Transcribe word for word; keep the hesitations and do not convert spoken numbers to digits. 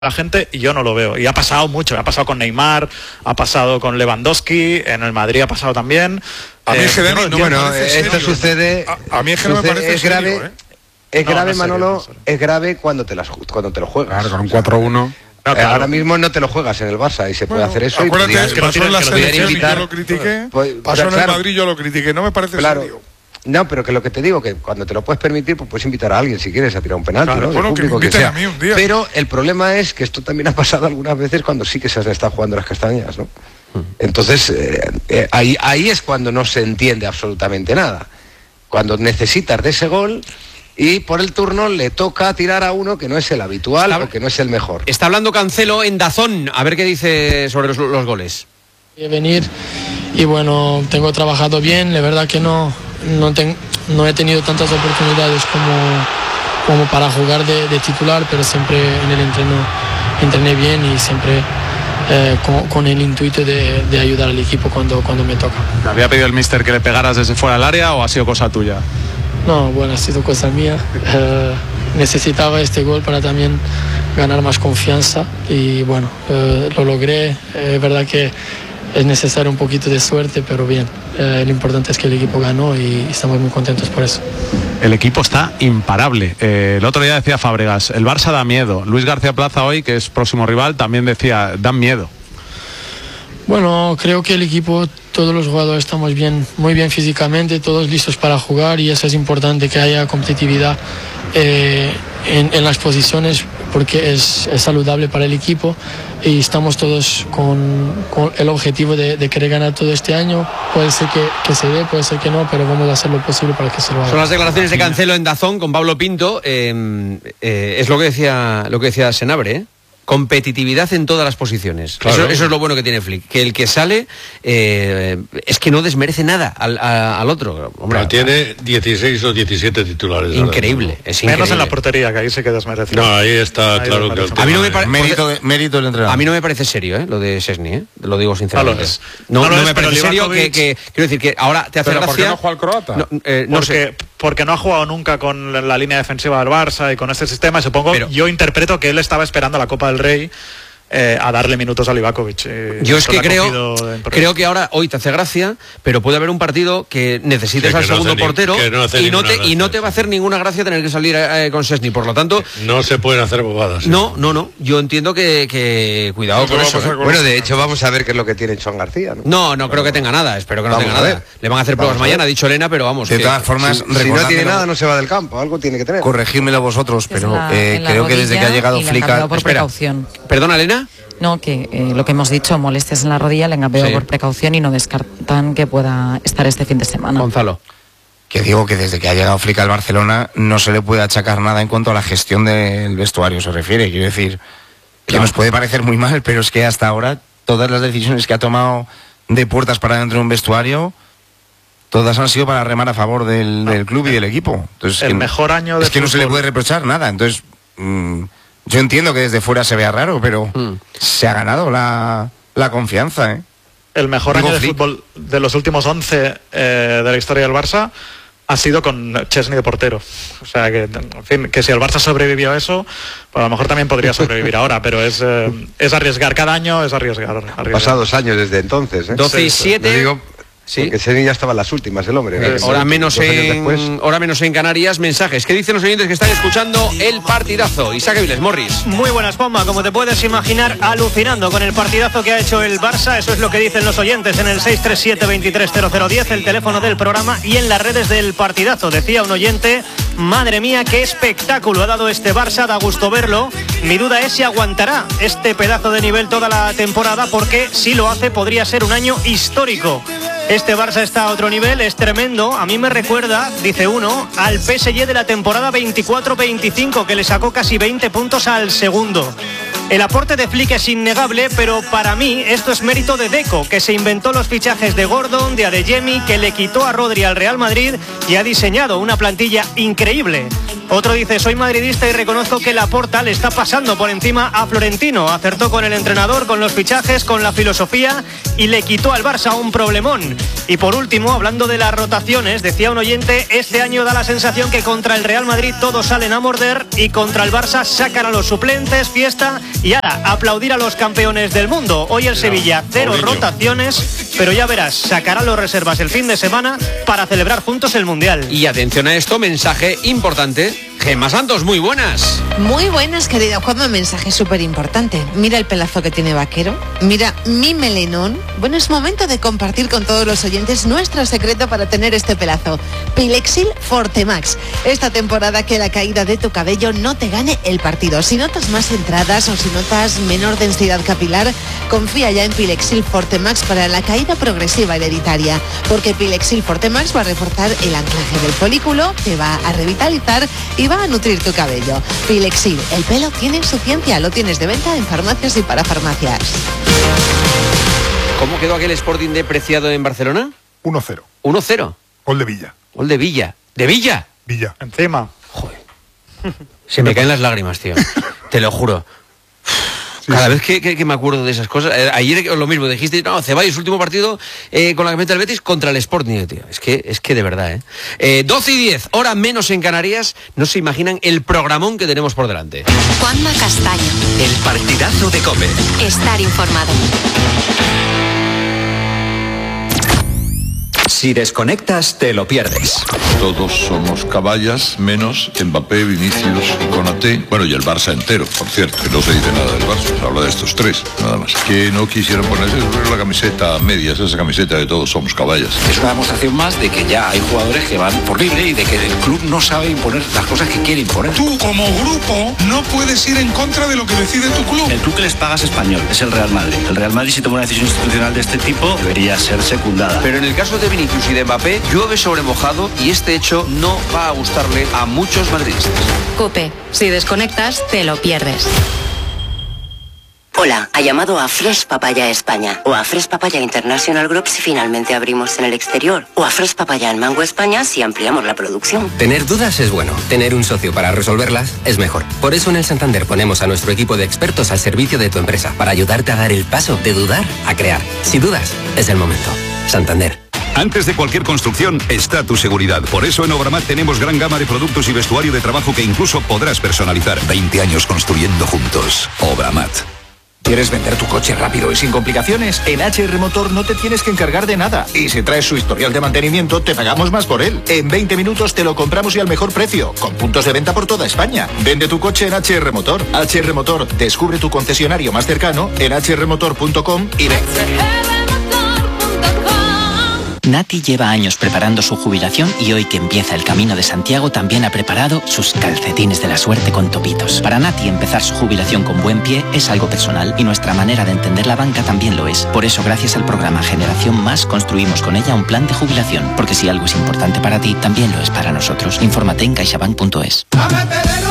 la gente y yo no lo veo. Y ha pasado mucho, ha pasado con Neymar, ha pasado con Lewandowski, en el Madrid ha pasado también. A mí es que, eh, no, no bueno, me parece esto serio. sucede. A, a mí es que no me parece es grave. serio, ¿eh? Es No, grave, no es serio, Manolo, no es serio. es grave cuando te, las, cuando te lo juegas. Claro, con un cuatro uno. No, Eh, claro. Ahora mismo no te lo juegas en el Barça y se puede Bueno, hacer eso. acuérdate, y podrías- que pasó en la que lo selección podrían y invitar- yo lo critiqué, Pues, pasó en el claro. Madrid, yo lo critiqué, no me parece Claro. serio. No, pero que lo que te digo, que cuando te lo puedes permitir, pues puedes invitar a alguien si quieres a tirar un penalti, Claro, ¿no? De bueno, que me público, que inviten sea. a mí un día. Pero el problema es que esto también ha pasado algunas veces cuando sí que se han estado jugando las castañas, ¿no? Entonces, eh, eh, ahí, ahí es cuando no se entiende absolutamente nada. Cuando necesitas de ese gol y por el turno le toca tirar a uno que no es el habitual Está- o que no es el mejor. Está hablando Cancelo en Dazón, a ver qué dice sobre los, los goles. venir y bueno, tengo trabajado bien, la verdad que no, no, ten- no he tenido tantas oportunidades como, como para jugar de, de titular, pero siempre en el entreno entrené bien y siempre eh, con, con el intuito de, de ayudar al equipo cuando, cuando me toca. ¿Te había pedido el míster que le pegaras desde fuera del área o ha sido cosa tuya? No, bueno, ha sido cosa mía. Eh, necesitaba este gol para también ganar más confianza y bueno, eh, lo logré. Eh, es verdad que es necesario un poquito de suerte, pero bien. Eh, lo importante es que el equipo ganó y estamos muy contentos por eso. El equipo está imparable. Eh, el otro día decía Fábregas, el Barça da miedo. Luis García Plaza hoy, que es próximo rival, también decía, dan miedo. Bueno, creo que el equipo, todos los jugadores estamos bien, muy bien físicamente, todos listos para jugar y eso es importante, que haya competitividad eh, en, en las posiciones porque es, es saludable para el equipo y estamos todos con, con el objetivo de, de querer ganar todo este año. Puede ser que, que se dé, puede ser que no, pero vamos a hacer lo posible para que se lo haga. Son las declaraciones de Cancelo en Dazón con Pablo Pinto. Eh, eh, es lo que decía lo que decía Senabre, ¿eh? Competitividad en todas las posiciones. Claro. Eso, eso es lo bueno que tiene Flick. Que el que sale eh, es que no desmerece nada al, a- al otro. Hombre, Pero tiene dieciséis o diecisiete titulares. increíble, es increíble. Menos en la portería, que ahí sí que desmerece. No, ahí está Ahí claro que desmerece. el A mí no tema me es- parece- Mérito, de- mérito del entrenador. A mí no me parece serio, ¿eh? Lo de Szczęsny, ¿eh? Lo digo sinceramente. No lo es. No, No lo no es, me pero parece serio Livakovic- que, que quiero decir que ahora te hace ¿Pero por qué gracia. no juega el croata? No, eh, no porque, sé. porque no ha jugado nunca con la, la línea defensiva del Barça y con este sistema, y supongo, Pero- yo interpreto que él estaba esperando a la Copa del Rey eh, a darle minutos a Livakovic. eh, Yo es eso que le ha creo, cogido en- creo que ahora hoy te hace gracia, pero puede haber un partido que necesites Sí, al que no segundo hace ni- portero que no hace y, no ninguna te, y gracia, no te va a hacer ninguna gracia tener que salir eh, con Szczęsny. Por lo tanto, No se pueden hacer bobadas. ¿eh? no, no, no. Yo entiendo que, que cuidado No te con va a eso. pasar ¿eh? con- Bueno, de hecho, vamos a ver qué es lo que tiene Joan García, ¿no? No, no creo que tenga nada. Espero que no Vamos tenga a nada. ver. Le van a hacer pruebas Vamos a ver. mañana, ha dicho Elena, pero vamos. De que- todas formas, Si no tiene recordádmelo, nada, no se va del campo, algo tiene que tener. corregírmelo vosotros, Es pero la- eh, en la creo que desde que ha rodilla llegado y le han Flick... cambiado por Espera. precaución. ¿Perdona, Elena? No, que eh, lo que hemos dicho, molestias en la rodilla, le han cambiado Sí. por precaución y no descartan que pueda estar este fin de semana. Gonzalo. Que digo que desde que ha llegado Flick al Barcelona no se le puede achacar nada en cuanto a la gestión del vestuario se refiere. Quiero decir, que nos puede parecer muy mal, pero es que hasta ahora todas las decisiones que ha tomado de puertas para dentro de un vestuario, todas han sido para remar a favor del, del club y del equipo. Entonces, El que- mejor año de es que no se le fútbol. puede reprochar nada. Entonces, mm, yo entiendo que desde fuera se vea raro, pero Mm. se ha ganado la, la confianza, ¿eh? El mejor Digo año de Flick. fútbol de los últimos once eh, de la historia del Barça ha sido con Szczęsny de portero. O sea, que, en fin, que si el Barça sobrevivió a eso, pues a lo mejor también podría sobrevivir ahora, pero es, eh, es arriesgar. Cada año es arriesgar. arriesgar. Pasados años desde entonces, ¿eh? doce y Sí, sí. siete. Lo digo Sí. porque ese ya estaba en las últimas, el hombre. Eh, ¿no? hora menos Dos años en después. hora menos en Canarias. Mensajes. ¿Qué dicen los oyentes que están escuchando el partidazo? Isaac Viles, Morris. Muy buenas, Juanma. Como te puedes imaginar, alucinando con el partidazo que ha hecho el Barça. Eso es lo que dicen los oyentes en el seis tres siete, veintitrés cero cero diez, el teléfono del programa, y en las redes del partidazo. Decía un oyente, madre mía, qué espectáculo ha dado este Barça, da gusto verlo. Mi duda es si aguantará este pedazo de nivel toda la temporada, porque si lo hace podría ser un año histórico. Este Barça está a otro nivel, es tremendo. A mí me recuerda, dice uno, al P S G de la temporada veinticuatro veinticinco, que le sacó casi veinte puntos al segundo. El aporte de Flick es innegable, pero para mí esto es mérito de Deco, que se inventó los fichajes de Gordon, de Adeyemi, que le quitó a Rodri al Real Madrid y ha diseñado una plantilla increíble. Otro dice, soy madridista y reconozco que Laporta le está pasando por encima a Florentino. Acertó con el entrenador, con los fichajes, con la filosofía y le quitó al Barça un problemón. Y por último, hablando de las rotaciones, decía un oyente, este año da la sensación que contra el Real Madrid todos salen a morder y contra el Barça sacan a los suplentes, fiesta y ahora aplaudir a los campeones del mundo. Hoy el Sevilla, cero rotaciones, pero ya verás, sacará los reservas el fin de semana para celebrar juntos el Mundial. Y atención a esto, mensaje importante. Gemma Santos, muy buenas. Muy buenas, querida Juanma, mensaje súper importante. Mira el pelazo que tiene Vaquero, mira mi melenón. Bueno, es momento de compartir con todos los oyentes nuestro secreto para tener este pelazo. Pilexil Forte Max. Esta temporada que la caída de tu cabello no te gane el partido. Si notas más entradas o si notas menor densidad capilar, confía ya en Pilexil Forte Max para la caída progresiva hereditaria. Porque Pilexil Forte Max va a reforzar el anclaje del folículo, te va a revitalizar y va a nutrir tu cabello. Pilexil, el pelo tiene su ciencia, lo tienes de venta en farmacias y para farmacias. ¿Cómo quedó aquel Sporting depreciado en Barcelona? uno cero. uno cero. Gol de Villa. Gol de Villa. ¿De Villa? Villa. Encima. Joder. Se me caen las lágrimas, tío. Te lo juro. Sí, Cada sí. vez que, que, que me acuerdo de esas cosas. Eh, ayer lo mismo, dijiste, no, Ceballos, último partido eh, con la camiseta del Betis contra el Sporting, tío. Es que, es que de verdad, ¿eh? eh doce y diez, hora menos en Canarias. No se imaginan el programón que tenemos por delante. Juanma Castaño. El partidazo de COPE. Estar informado. Si desconectas, te lo pierdes. Todos somos caballas, menos Mbappé, Vinicius y Konaté. Bueno, y el Barça entero, por cierto, que no se dice nada del Barça, se habla de estos tres, nada más. Que no quisieron ponerse la camiseta a medias, esa camiseta de todos somos caballas. Es una demostración más de que ya hay jugadores que van por libre y de que el club no sabe imponer las cosas que quiere imponer. Tú, como grupo, no puedes ir en contra de lo que decide tu club. El club que les paga es español, es el Real Madrid. El Real Madrid, si toma una decisión institucional de este tipo, debería ser secundada. Pero en el caso de Vinicius y de Mbappé, llueve sobre mojado y este hecho no va a gustarle a muchos madridistas. COPE, si desconectas, te lo pierdes. Hola, ha llamado a Fresh Papaya España o a Fresh Papaya International Group si finalmente abrimos en el exterior o a Fresh Papaya en Mango España si ampliamos la producción. Tener dudas es bueno, tener un socio para resolverlas es mejor. Por eso en el Santander ponemos a nuestro equipo de expertos al servicio de tu empresa para ayudarte a dar el paso de dudar a crear. Si dudas, es el momento. Santander. Antes de cualquier construcción está tu seguridad. Por eso en Obramat tenemos gran gama de productos y vestuario de trabajo que incluso podrás personalizar. veinte años construyendo juntos. Obramat. ¿Quieres vender tu coche rápido y sin complicaciones? En H R Motor no te tienes que encargar de nada. Y si traes su historial de mantenimiento, te pagamos más por él. En veinte minutos te lo compramos y al mejor precio, con puntos de venta por toda España. Vende tu coche en H R Motor. H R Motor, descubre tu concesionario más cercano en h r motor punto com y ven. Nati lleva años preparando su jubilación y hoy que empieza el Camino de Santiago también ha preparado sus calcetines de la suerte con topitos. Para Nati empezar su jubilación con buen pie es algo personal y nuestra manera de entender la banca también lo es. Por eso gracias al programa Generación Más construimos con ella un plan de jubilación, porque si algo es importante para ti, también lo es para nosotros. Infórmate en caixabank punto es.